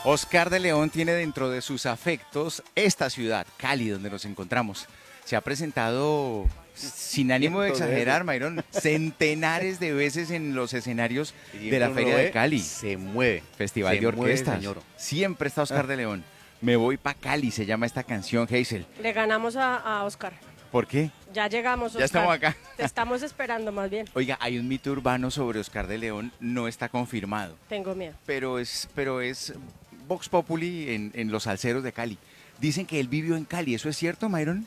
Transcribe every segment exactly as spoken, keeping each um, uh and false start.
Oscar de León tiene dentro de sus afectos esta ciudad, Cali, donde nos encontramos. Se ha presentado, sin ánimo de exagerar, Mayron, centenares de veces en los escenarios de la Feria de Cali. Se mueve. Festival se de Orquestas. Mueve, Siempre está Oscar ah. de León. Me voy pa' Cali, se llama esta canción, Hazel. Le ganamos a, a Oscar. ¿Por qué? Ya llegamos, Oscar. Ya estamos acá. Te estamos esperando más bien. Oiga, hay un mito urbano sobre Oscar de León, no está confirmado. Tengo miedo. Pero es, pero es Vox Populi en, en los salseros de Cali. Dicen que él vivió en Cali, ¿eso es cierto, Mayron?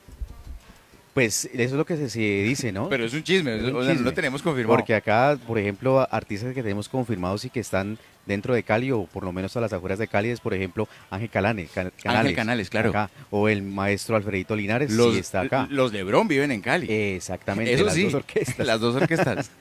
Pues eso es lo que se, se dice, ¿no? Pero es un chisme, es un o sea, chisme. No lo tenemos confirmado. Porque acá, por ejemplo, artistas que tenemos confirmados y que están dentro de Cali o por lo menos a las afueras de Cali es, por ejemplo, Ángel Canales. Can, Canales Ángel Canales, claro. Acá, o el maestro Alfredito Linares, los, sí está acá. Los Lebrón viven en Cali. Exactamente, Eso las sí, dos orquestas. Las dos orquestas.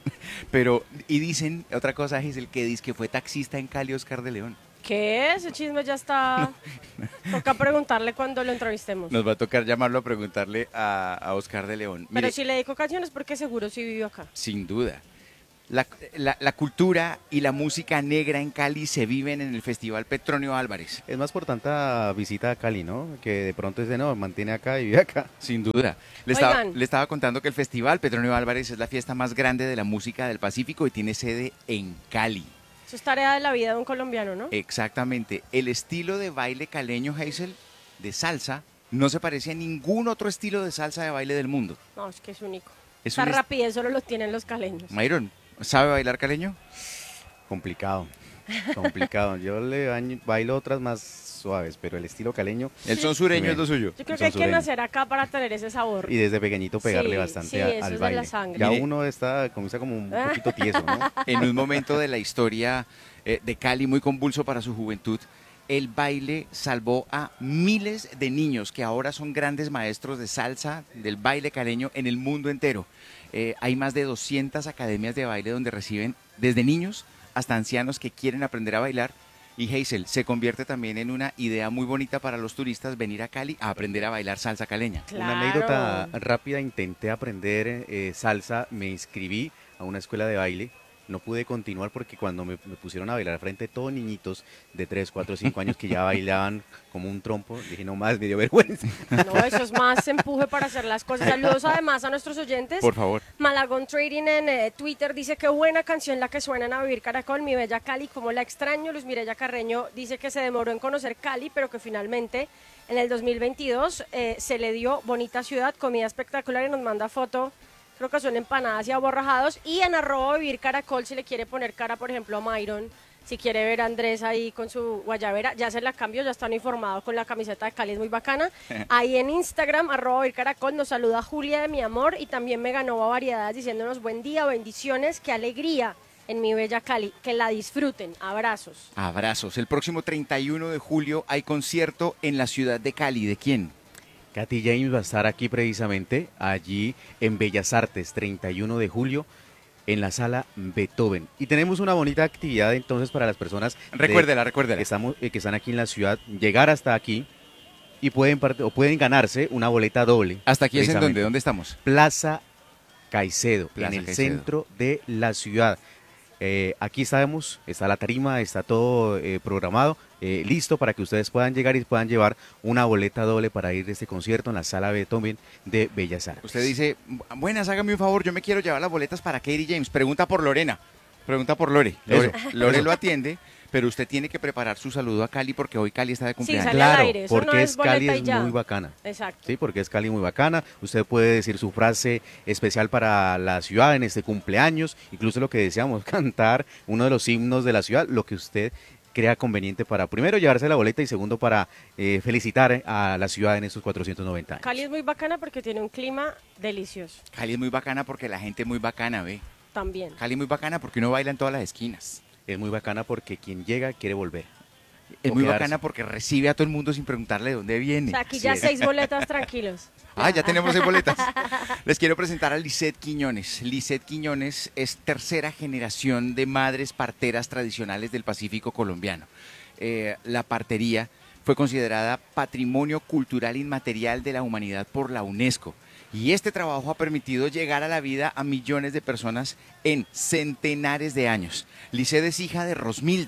Pero, y dicen, otra cosa es el que dice que fue taxista en Cali, Oscar de León. ¿Qué? Ese chisme ya está... No. Toca preguntarle cuando lo entrevistemos. Nos va a tocar llamarlo a preguntarle a, a Oscar de León. Pero Mire, si le dedico canciones, porque seguro sí vivió acá. Sin duda. La, la, la cultura y la música negra en Cali se viven en el Festival Petronio Álvarez. Es más por tanta visita a Cali, ¿no? Que de pronto es de no, mantiene acá y vive acá. Sin duda. Le estaba, le estaba contando que el Festival Petronio Álvarez es la fiesta más grande de la música del Pacífico y tiene sede en Cali. Eso es tarea de la vida de un colombiano, ¿no? Exactamente. El estilo de baile caleño, Hazel, de salsa, no se parece a ningún otro estilo de salsa de baile del mundo. No, es que es único. Es Esa rapidez solo lo tienen los caleños. Mayron, ¿sabe bailar caleño? Complicado, complicado. Yo le bailo otras más suaves, pero el estilo caleño... El son sureño es lo suyo. Yo creo que hay que nacer acá para tener ese sabor. Y desde pequeñito pegarle sí, bastante sí, a, eso al es baile. De la sangre. Ya Mire, uno está, comienza como un poquito tieso, ¿no? En un momento de la historia eh, de Cali muy convulso para su juventud, el baile salvó a miles de niños que ahora son grandes maestros de salsa, del baile caleño en el mundo entero. Eh, hay más de doscientas academias de baile donde reciben desde niños hasta ancianos que quieren aprender a bailar. Y Hazel, se convierte también en una idea muy bonita para los turistas venir a Cali a aprender a bailar salsa caleña. Claro. Una anécdota rápida, intenté aprender eh, salsa, me inscribí a una escuela de baile. No pude continuar porque cuando me, me pusieron a bailar frente a todos niñitos de tres, cuatro, cinco años que ya bailaban como un trompo, dije, no más, me dio vergüenza. No, eso es más empuje para hacer las cosas. Saludos además a nuestros oyentes. Por favor. Malagón Trading en eh, Twitter dice que buena canción la que suenan a Vivir Caracol, mi bella Cali, como la extraño. Luis Mireya Carreño dice que se demoró en conocer Cali, pero que finalmente en el dos mil veintidós eh, se le dio bonita ciudad, comida espectacular y nos manda foto. Creo que son empanadas y aborrajados. Y en arroba Vivir Caracol, si le quiere poner cara, por ejemplo, a Mayron, si quiere ver a Andrés ahí con su guayabera, ya se la cambio, ya están informados con la camiseta de Cali, es muy bacana. Ahí en Instagram, arroba Vivir Caracol, nos saluda Julia de mi amor y también me ganó a variedades diciéndonos buen día, bendiciones, qué alegría en mi bella Cali, que la disfruten, abrazos. Abrazos. El próximo treinta y uno de julio hay concierto en la ciudad de Cali. ¿De quién? Katy James va a estar aquí precisamente, allí en Bellas Artes, treinta y uno de julio, en la sala Beethoven. Y tenemos una bonita actividad entonces para las personas recuérdela, de, recuérdela. Que, estamos, que están aquí en la ciudad, llegar hasta aquí y pueden, o pueden ganarse una boleta doble. ¿Hasta aquí es en dónde? ¿Dónde estamos? Plaza Caicedo, Plaza en el Caicedo. centro de la ciudad. Eh, aquí estamos, está la tarima, está todo eh, programado, eh, listo para que ustedes puedan llegar y puedan llevar una boleta doble para ir a este concierto en la sala Beethoven de Bellas Artes. Usted dice, buenas, hágame un favor, yo me quiero llevar las boletas para Katy James. Pregunta por Lorena, pregunta por Lore. Lore, Lore lo atiende, pero usted tiene que preparar su saludo a Cali porque hoy Cali está de cumpleaños. Sí, sale claro, al aire, eso porque no es, es Cali boleta es y ya. muy bacana. Exacto. Sí, porque es Cali muy bacana. Usted puede decir su frase especial para la ciudad en este cumpleaños, incluso lo que deseamos, cantar uno de los himnos de la ciudad, lo que usted crea conveniente para, primero, llevarse la boleta y segundo, para eh, felicitar a la ciudad en estos cuatrocientos noventa años. Cali es muy bacana porque tiene un clima delicioso. Cali es muy bacana porque la gente es muy bacana, ve. También. Cali es muy bacana porque uno baila en todas las esquinas. Es muy bacana porque quien llega quiere volver. Es O muy quedarse. bacana porque recibe a todo el mundo sin preguntarle de dónde viene. O sea, aquí ya Sí. seis boletas tranquilos. Ah, ya tenemos seis boletas. Les quiero presentar a Lisette Quiñones. Lisette Quiñones es tercera generación de madres parteras tradicionales del Pacífico colombiano. Eh, la partería fue considerada Patrimonio Cultural Inmaterial de la Humanidad por la UNESCO. Y este trabajo ha permitido llegar a la vida a millones de personas en centenares de años. Lisette es hija de Rosmilda.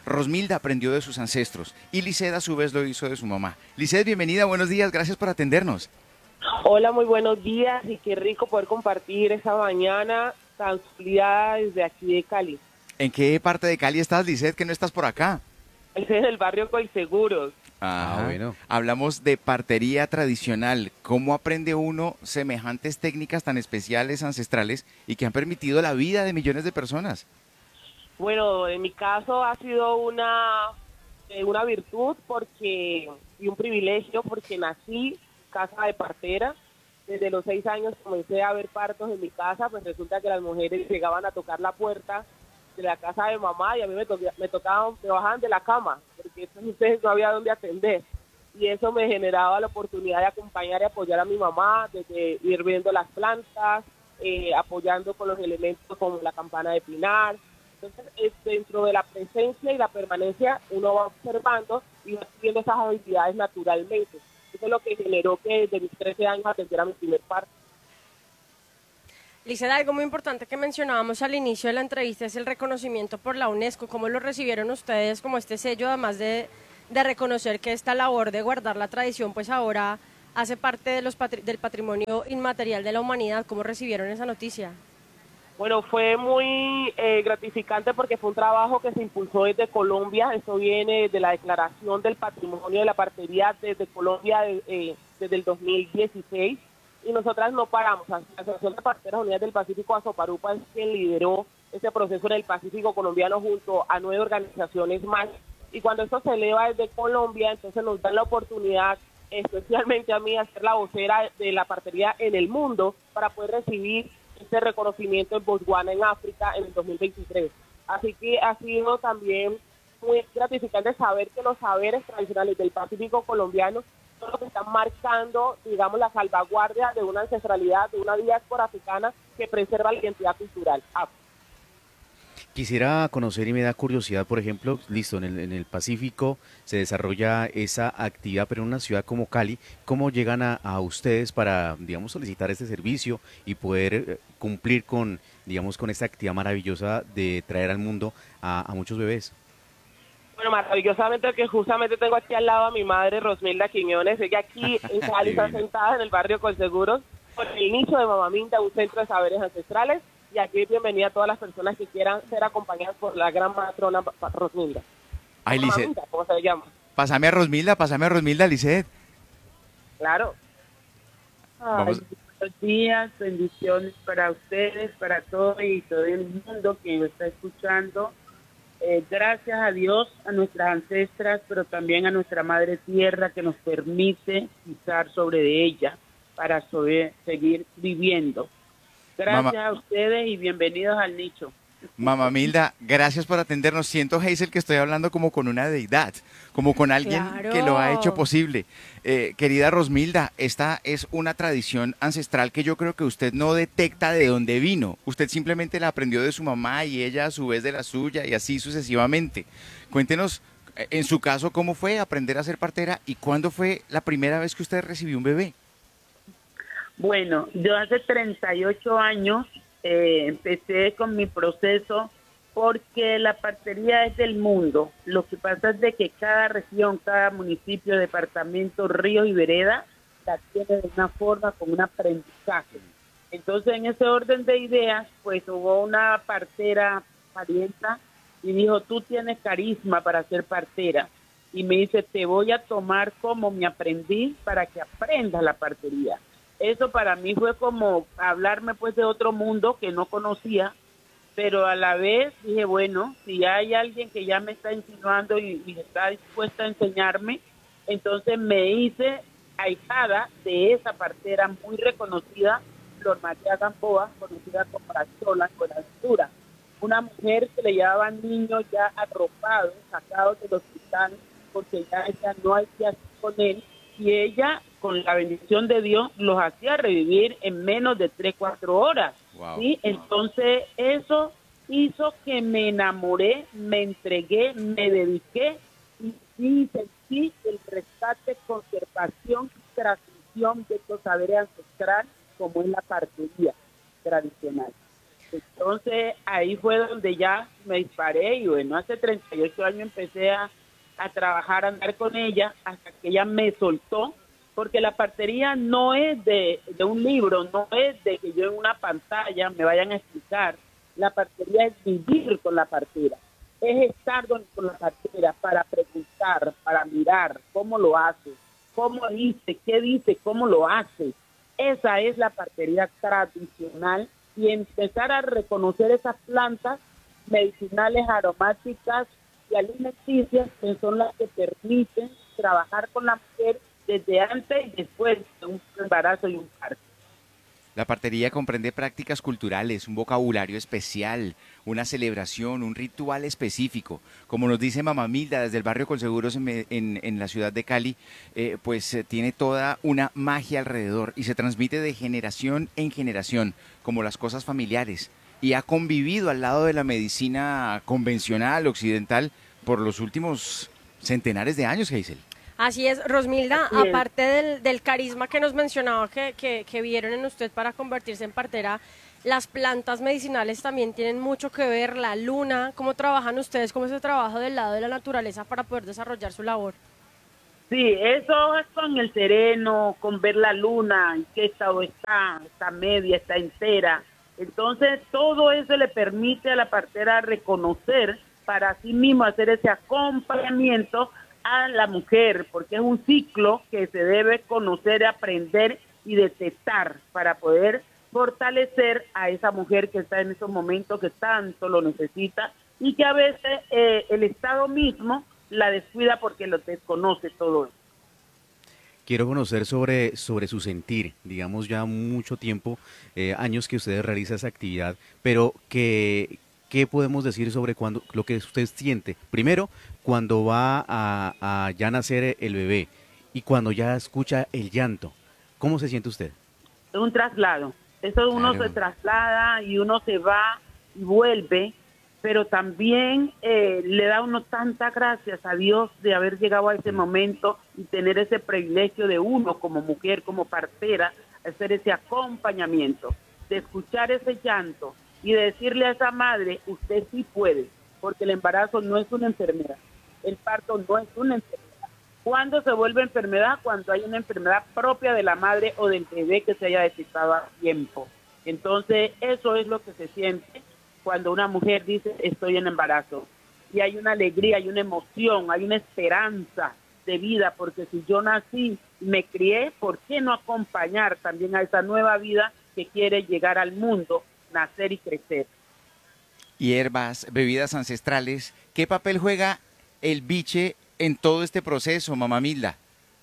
Rosmilda aprendió de sus ancestros y Lisset a su vez lo hizo de su mamá. Lisset, bienvenida, buenos días, gracias por atendernos. Hola, muy buenos días y qué rico poder compartir esta mañana tan soleada desde aquí de Cali. ¿En qué parte de Cali estás, Lisset, que no estás por acá? Ese es el barrio Colseguros. Ah, Ah, bueno. Hablamos de partería tradicional. ¿Cómo aprende uno semejantes técnicas tan especiales, ancestrales y que han permitido la vida de millones de personas? Bueno, en mi caso ha sido una, eh, una virtud porque y un privilegio porque nací casa de partera. Desde los seis años comencé a ver partos en mi casa, pues resulta que las mujeres llegaban a tocar la puerta de la casa de mamá y a mí me, to me tocaban, me bajaban de la cama, porque entonces no había dónde atender. Y eso me generaba la oportunidad de acompañar y apoyar a mi mamá, desde ir viendo las plantas, eh, apoyando con los elementos como la campana de pinar. Entonces, es dentro de la presencia y la permanencia, uno va observando y va adquiriendo esas habilidades naturalmente. Eso es lo que generó que desde mis trece años atendiera mi primer parto. Lisset, algo muy importante que mencionábamos al inicio de la entrevista es el reconocimiento por la UNESCO. ¿Cómo lo recibieron ustedes como este sello, además de, de reconocer que esta labor de guardar la tradición, pues ahora hace parte de los patri del patrimonio inmaterial de la humanidad? ¿Cómo recibieron esa noticia? Bueno, fue muy eh, gratificante porque fue un trabajo que se impulsó desde Colombia. Eso viene de la Declaración del Patrimonio de la Partería desde Colombia de, eh, desde el dos mil dieciséis. Y nosotras no paramos. La Asociación de Parteras Unidas del Pacífico, Asoparupa, es quien lideró ese proceso en el Pacífico colombiano junto a nueve organizaciones más. Y cuando esto se eleva desde Colombia, entonces nos dan la oportunidad, especialmente a mí, a ser la vocera de la partería en el mundo para poder recibir este reconocimiento en Botswana, en África, en el dos mil veintitrés. Así que ha sido también muy gratificante saber que los saberes tradicionales del Pacífico colombiano son los que están marcando, digamos, la salvaguardia de una ancestralidad, de una diáspora africana que preserva la identidad cultural. Ah. Quisiera conocer y me da curiosidad, por ejemplo, listo, en el, en el Pacífico se desarrolla esa actividad, pero en una ciudad como Cali, ¿cómo llegan a, a ustedes para, digamos, solicitar este servicio y poder eh, cumplir con, digamos, con esta actividad maravillosa de traer al mundo a, a muchos bebés? Bueno, maravillosamente que justamente tengo aquí al lado a mi madre, Rosmilda Quiñones. Ella aquí en Cali está sentada en el barrio Colseguros por el inicio de Mamá Minda, un centro de saberes ancestrales. Y aquí bienvenida a todas las personas que quieran ser acompañadas por la gran matrona Rosmilda. Ay, Lisset, ¿Cómo se llama? pásame a Rosmilda, pásame a Rosmilda, Lisset. Claro. Ay, Vamos. buenos días, bendiciones para ustedes, para todo y todo el mundo que nos está escuchando. Eh, gracias a Dios, a nuestras ancestras, pero también a nuestra Madre Tierra que nos permite pisar sobre de ella para sobre, seguir viviendo. Gracias Mamá. a ustedes y bienvenidos al nicho. Mamá Milda, gracias por atendernos. Siento, Hazel, que estoy hablando como con una deidad, como con alguien Claro. que lo ha hecho posible. Eh, querida Rosmilda, esta es una tradición ancestral que yo creo que usted no detecta de dónde vino. Usted simplemente la aprendió de su mamá y ella a su vez de la suya y así sucesivamente. Cuéntenos, eh, en su caso, cómo fue aprender a ser partera y cuándo fue la primera vez que usted recibió un bebé. Bueno, yo hace treinta y ocho años eh, empecé con mi proceso porque la partería es del mundo. Lo que pasa es de que cada región, cada municipio, departamento, río y vereda la tiene de una forma, con un aprendizaje. Entonces, en ese orden de ideas, pues hubo una partera parienta y dijo, tú tienes carisma para ser partera. Y me dice, te voy a tomar como mi aprendiz para que aprendas la partería. Eso para mí fue como hablarme pues de otro mundo que no conocía, pero a la vez dije, bueno, si hay alguien que ya me está insinuando y, y está dispuesta a enseñarme, entonces me hice ahijada de esa partera muy reconocida, Flor María Gamboa, conocida como la Chola con altura. Una mujer que le llevaban niños ya arropados, sacados del hospital, porque ya ella no hay que hacer con él, y ella, con la bendición de Dios, los hacía revivir en menos de tres, cuatro horas. Wow. ¿Sí? Entonces, eso hizo que me enamoré, me entregué, me dediqué y sí sentí el rescate, conservación y transmisión de estos saberes ancestrales, como es la partería tradicional. Entonces ahí fue donde ya me disparé y bueno, hace treinta y ocho años empecé a, a trabajar, a andar con ella hasta que ella me soltó, porque la partería no es de, de un libro, no es de que yo en una pantalla me vayan a explicar. La partería es vivir con la partera, es estar con la partera para preguntar, para mirar cómo lo hace, cómo dice, qué dice, cómo lo hace. Esa es la partería tradicional y empezar a reconocer esas plantas medicinales, aromáticas y alimenticias que son las que permiten trabajar con la mujer desde antes y después de un embarazo y un parto. La partería comprende prácticas culturales, un vocabulario especial, una celebración, un ritual específico. Como nos dice Mamá Milda desde el barrio Colseguros en, en, en la ciudad de Cali, eh, pues eh, tiene toda una magia alrededor y se transmite de generación en generación, como las cosas familiares. Y ha convivido al lado de la medicina convencional, occidental, por los últimos centenares de años, Geisel. Así es, Rosmilda, Así es. aparte del, del carisma que nos mencionaba que, que, que vieron en usted para convertirse en partera, las plantas medicinales también tienen mucho que ver, la luna, ¿cómo trabajan ustedes? ¿Cómo es el trabajo del lado de la naturaleza para poder desarrollar su labor? Sí, eso es con el sereno, con ver la luna, en qué estado está, está media, está entera. Entonces, todo eso le permite a la partera reconocer para sí mismo hacer ese acompañamiento a la mujer, porque es un ciclo que se debe conocer, aprender y detectar para poder fortalecer a esa mujer que está en esos momentos que tanto lo necesita y que a veces eh, el Estado mismo la descuida porque lo desconoce todo eso. Quiero conocer sobre, sobre su sentir, digamos ya mucho tiempo, eh, años que usted realiza esa actividad, pero que, ¿qué podemos decir sobre cuando, lo que usted siente? Primero, cuando va a, a ya nacer el bebé y cuando ya escucha el llanto, ¿cómo se siente usted? Es un traslado, eso uno Claro. se traslada y uno se va y vuelve, pero también eh, le da uno tantas gracias a Dios de haber llegado a ese momento y tener ese privilegio de uno como mujer, como partera, hacer ese acompañamiento, de escuchar ese llanto y de decirle a esa madre, usted sí puede, porque el embarazo no es una enfermedad, el parto no es una enfermedad. ¿Cuándo se vuelve enfermedad? Cuando hay una enfermedad propia de la madre o del bebé que se haya detectado a tiempo. Entonces, eso es lo que se siente cuando una mujer dice, estoy en embarazo. Y hay una alegría, hay una emoción, hay una esperanza de vida, porque si yo nací y me crié, ¿por qué no acompañar también a esa nueva vida que quiere llegar al mundo, nacer y crecer? Hierbas, bebidas ancestrales, ¿qué papel juega el biche en todo este proceso, Mamá Milda?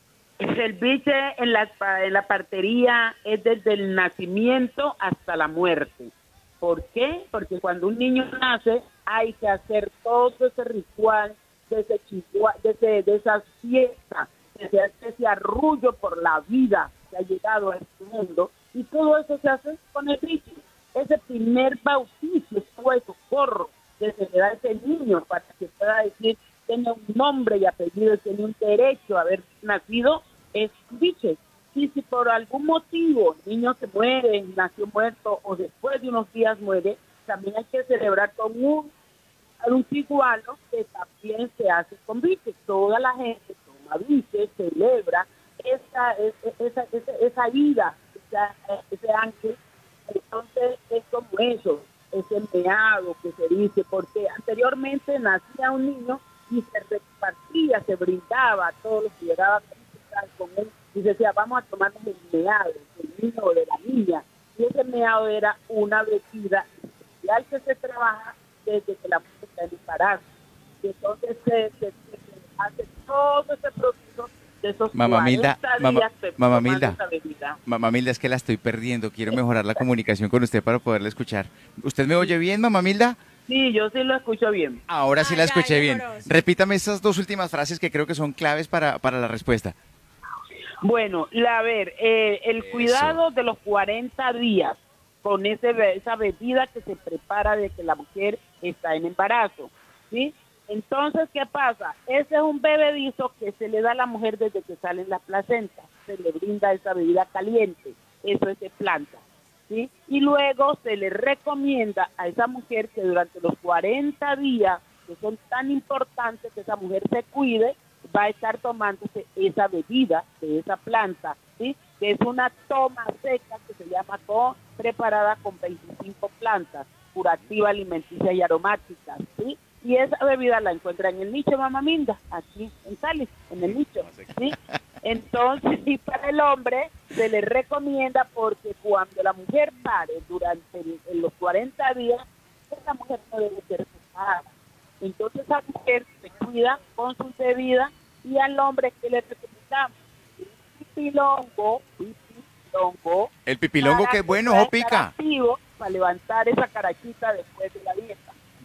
El biche en la, en la partería es desde el nacimiento hasta la muerte. ¿Por qué? Porque cuando un niño nace hay que hacer todo ese ritual, de, ese chigua, de, ese, de esa fiesta, de ese, ese arrullo por la vida que ha llegado a este mundo, y todo eso se hace con el biche. Ese primer bautizo, todo eso, corro, que se le da a ese niño para que pueda decir, tiene un nombre y apellido, tiene un derecho a haber nacido, es biche. Y si por algún motivo el niño se muere, nació muerto o después de unos días muere, también hay que celebrar con un, un cigualo que también se hace con biche. Toda la gente toma biche, celebra esa, esa, esa, esa vida, esa, ese ángel. Entonces es como eso, ese meado que se dice, porque anteriormente nacía un niño y se repartía, se brindaba a todos los que llegaban con él y se decía, vamos a tomarnos el meado del niño o de la niña, y ese meado era una bebida especial que se trabaja desde que la mujer está en embarazo. Y entonces se, se, se hace todo ese proceso de esos Mamá Milda, cuarenta mamá, días mamá tomando Milda, esa bebida. Mamá Milda, es que la estoy perdiendo, quiero mejorar la comunicación con usted para poderla escuchar. ¿Usted me oye bien, Mamá Milda? Sí, yo sí lo escucho bien. Ahora sí Ay, la ay, escuché bien. amoroso. Repítame estas dos últimas frases que creo que son claves para, para la respuesta. Bueno, la, a ver, eh, el Eso. cuidado de los cuarenta días con ese, esa bebida que se prepara de que la mujer está en embarazo, ¿sí? Entonces, ¿qué pasa? Ese es un bebedizo que se le da a la mujer desde que salen las placentas. Se le brinda esa bebida caliente, eso es de planta, ¿sí? Y luego se le recomienda a esa mujer que durante los cuarenta días, que son tan importantes que esa mujer se cuide, va a estar tomándose esa bebida de esa planta, ¿sí? Que es una toma seca que se llama co, preparada con veinticinco plantas, curativa, alimenticia y aromáticas, ¿sí? Y esa bebida la encuentra en el nicho Mamá Minda, aquí en Cali, en el nicho, ¿sí? Entonces, y para el hombre se le recomienda porque cuando la mujer pare durante el- en los cuarenta días, esa mujer no debe ser pesada. Entonces, esa mujer se cuida con sus bebidas y al hombre que le recomendamos pipilongo, pipilongo, El pipilongo, para qué que bueno, pueda ojo, estar pica. activo para levantar esa carachita después de la dieta.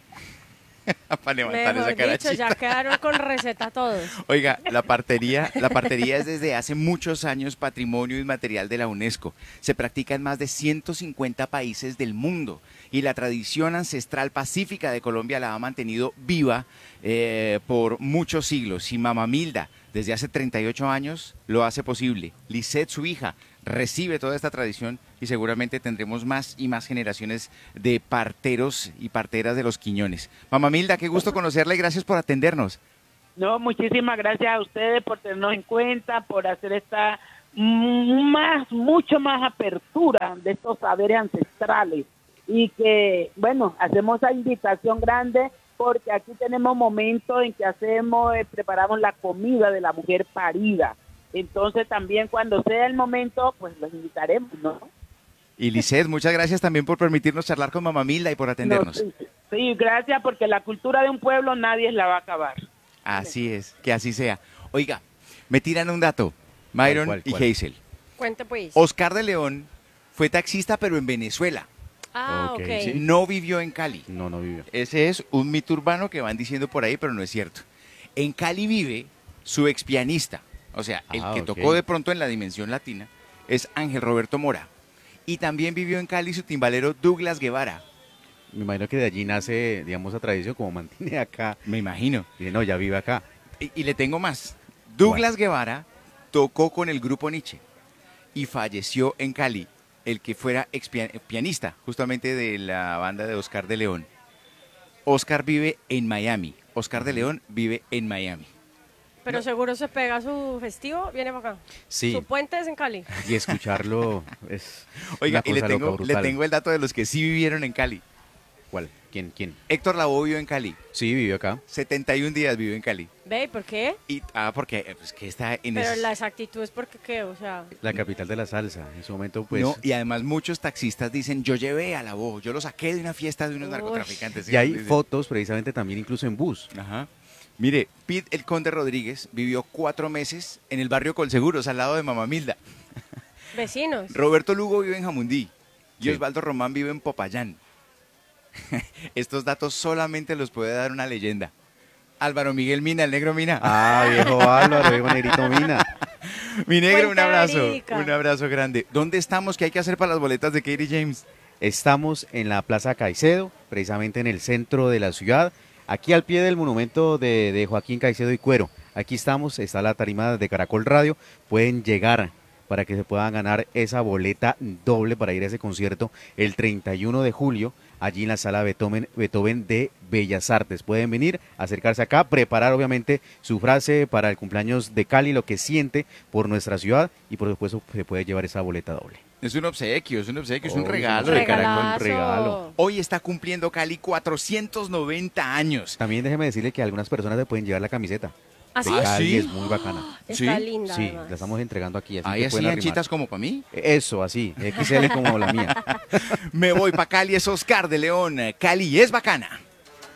Para levantar Mejor esa dicho, ya carachita. quedaron con receta todos. Oiga, la partería, la partería es desde hace muchos años patrimonio inmaterial de la UNESCO. Se practica en más de ciento cincuenta países del mundo y la tradición ancestral pacífica de Colombia la ha mantenido viva eh, por muchos siglos. Y Mamá Milda, desde hace treinta y ocho años, lo hace posible. Lisette, su hija, recibe toda esta tradición y seguramente tendremos más y más generaciones de parteros y parteras de los Quiñones. Mamá Milda, qué gusto conocerla y gracias por atendernos. No, muchísimas gracias a ustedes por tenernos en cuenta, por hacer esta mm, más, mucho más apertura de estos saberes ancestrales y que, bueno, hacemos esa invitación grande porque aquí tenemos momentos en que hacemos, eh, preparamos la comida de la mujer parida. Entonces también cuando sea el momento, pues los invitaremos, ¿no? Y Lisette, muchas gracias también por permitirnos charlar con Mamá Milda y por atendernos. No, sí, sí, gracias porque la cultura de un pueblo nadie la va a acabar. Así es, que así sea. Oiga, me tiran un dato, Myron ¿Cuál, cuál, y cuál? Hazel. Cuente pues. Oscar de León fue taxista, pero en Venezuela. Ah, Ok, ok. sí. No vivió en Cali. No, no vivió. Ese es un mito urbano que van diciendo por ahí, pero no es cierto. En Cali vive su expianista, o sea, el Ah, que ok. tocó de pronto en la dimensión latina, es Ángel Roberto Mora. Y también vivió en Cali su timbalero Douglas Guevara. Me imagino que de allí nace, digamos, esa tradición, como mantiene acá. Me imagino. Dice, no, ya vive acá. Y, y le tengo más. Douglas Guevara tocó con el grupo Nietzsche y falleció en Cali, el que fuera ex pia- pianista justamente de la banda de Oscar de León. Oscar vive en Miami. Oscar de León vive en Miami. Pero seguro se pega su festivo, viene para acá. Sí. Su puente es en Cali. Y escucharlo es Oiga, una y le cosa loca, tengo, le brutal. tengo el dato de los que sí vivieron en Cali. ¿Cuál? ¿Quién? ¿Quién? Héctor Lavoe vivió en Cali. Sí, vivió acá. setenta y un días vivió en Cali. Ve, ¿y por qué? Y, ah, porque eh, pues, que está en Pero ese- la exactitud es porque qué, o sea... La capital de la salsa. En su momento, pues... No, y además muchos taxistas dicen, yo llevé a Lavoe, yo lo saqué de una fiesta de unos Uy. narcotraficantes. Y hay Dicen. fotos precisamente también incluso en bus. Ajá. Mire, Pete el Conde Rodríguez vivió cuatro meses en el barrio Colseguros, al lado de Mamá Milda. Vecinos. Roberto Lugo vive en Jamundí y Sí. Osvaldo Román vive en Popayán. Estos datos solamente los puede dar una leyenda. Álvaro Miguel Mina, el negro Mina. Ah, viejo Álvaro, viejo Negrito Mina. Mi negro, un Fuente abrazo. verídica. Un abrazo grande. ¿Dónde estamos? ¿Qué hay que hacer para las boletas de Katie James? Estamos en la Plaza Caicedo, precisamente en el centro de la ciudad, aquí al pie del monumento de, de Joaquín Caicedo y Cuero. Aquí estamos, está la tarima de Caracol Radio, pueden llegar para que se puedan ganar esa boleta doble para ir a ese concierto el treinta y uno de julio, allí en la sala Beethoven, Beethoven de Bellas Artes. Pueden venir, acercarse acá, preparar obviamente su frase para el cumpleaños de Cali, lo que siente por nuestra ciudad y por supuesto se puede llevar esa boleta doble. Es un obsequio, es un obsequio, es un Oh, regalo un de regalazo. Caracol. Regalazo. regalo. Hoy está cumpliendo Cali cuatrocientos noventa años. También déjeme decirle que algunas personas le pueden llevar la camiseta. ¿Ah, de sí? ¿Ah, Cali, sí? es muy bacana. Está ¿Sí? linda, Sí, además. la estamos entregando aquí. Así Ahí que así pueden arrimar. anchitas como para mí. Eso, así, equis ele como la mía. Me voy para Cali, es Oscar de León. Cali es bacana.